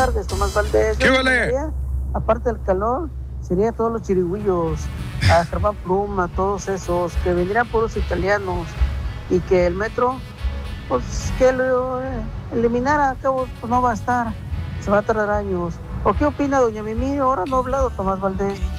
cargues, Tomás Valdés. ¿Qué vale? Aparte del calor, sería todos los chirigüillos, a Germán Pluma, todos esos, que vendrían puros italianos, y que el metro, pues que lo eliminara, a cabo, pues no va a estar, se va a tardar años. ¿O qué opina doña Mimi? Ahora no ha hablado Tomás Valdés.